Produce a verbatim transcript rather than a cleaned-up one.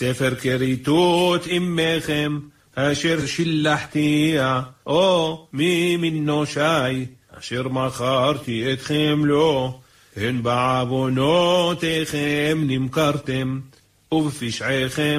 ספר כריתות עמכם, אשר שילחתיה, או מי מנושי, אשר מכרתי אתכם לו, הן בעוונותיכם נמכרתם, ובפשעיכם